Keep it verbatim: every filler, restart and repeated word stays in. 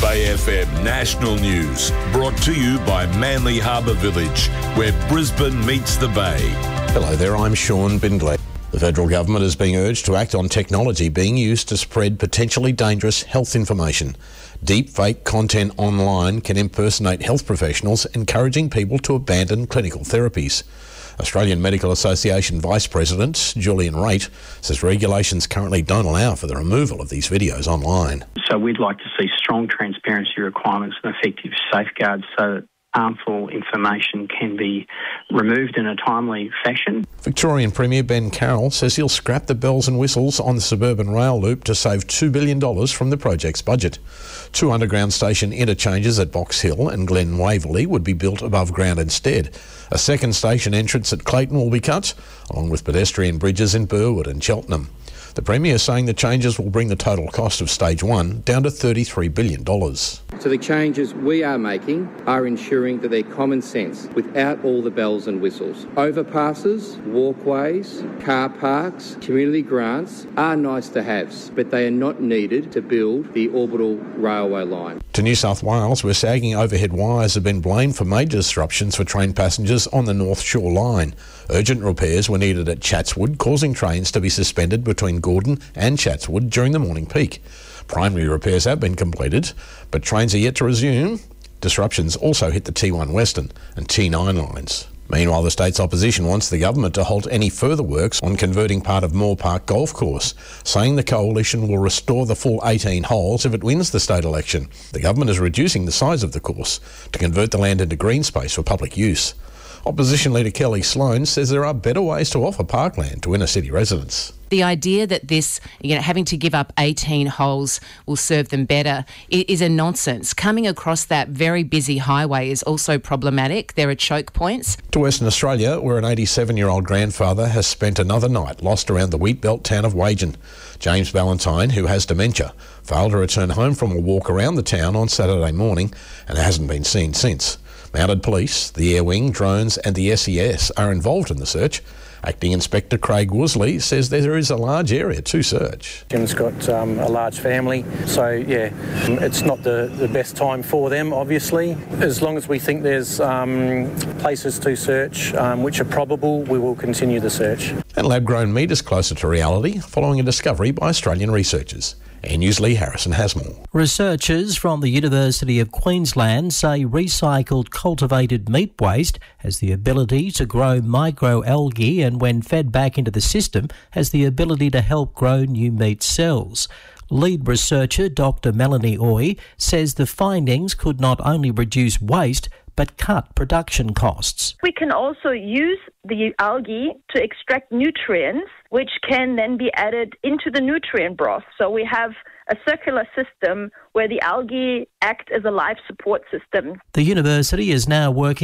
Bay F M National News, brought to you by Manly Harbour Village, where Brisbane meets the Bay. Hello there, I'm Sean Bindley. The federal government is being urged to act on technology being used to spread potentially dangerous health information. Deepfake content online can impersonate health professionals, encouraging people to abandon clinical therapies. Australian Medical Association Vice President Julian Raitt says regulations currently don't allow for the removal of these videos online. So we'd like to see strong transparency requirements and effective safeguards so that harmful information can be removed in a timely fashion. Victorian Premier Ben Carroll says he'll scrap the bells and whistles on the suburban rail loop to save two billion dollars from the project's budget. Two underground station interchanges at Box Hill and Glen Waverley would be built above ground instead. A second station entrance at Clayton will be cut, along with pedestrian bridges in Burwood and Cheltenham. The Premier is saying the changes will bring the total cost of Stage one down to thirty-three billion dollars. So the changes we are making are ensuring that they're common sense without all the bells and whistles. Overpasses, walkways, car parks, community grants are nice to haves, but they are not needed to build the orbital railway line. To New South Wales, where sagging overhead wires have been blamed for major disruptions for train passengers on the North Shore line. Urgent repairs were needed at Chatswood, causing trains to be suspended between Gordon and Chatswood during the morning peak. Primary repairs have been completed, but trains are yet to resume. Disruptions also hit the T one Western and T nine lines. Meanwhile, the state's opposition wants the government to halt any further works on converting part of Moore Park Golf Course, saying the coalition will restore the full eighteen holes if it wins the state election. The government is reducing the size of the course to convert the land into green space for public use. Opposition leader Kelly Sloan says there are better ways to offer parkland to inner city residents. The idea that this, you know, having to give up eighteen holes will serve them better is a nonsense. Coming across that very busy highway is also problematic. There are choke points. To Western Australia, where an eighty-seven-year-old grandfather has spent another night lost around the wheatbelt town of Wagen. James Valentine, who has dementia, failed to return home from a walk around the town on Saturday morning and hasn't been seen since. Mounted police, the Air Wing, drones and the S E S are involved in the search. Acting Inspector Craig Worsley says there is a large area to search. Jim's got um, a large family, so yeah, it's not the, the best time for them, obviously. As long as we think there's um, places to search um, which are probable, we will continue the search. And lab-grown meat is closer to reality following a discovery by Australian researchers. Air News' Lee Harrison has more. Researchers from the University of Queensland say recycled cultivated meat waste has the ability to grow microalgae and when fed back into the system has the ability to help grow new meat cells. Lead researcher Doctor Melanie Oy says the findings could not only reduce waste but cut production costs. We can also use the algae to extract nutrients, which can then be added into the nutrient broth. So we have a circular system where the algae act as a life support system. The university is now working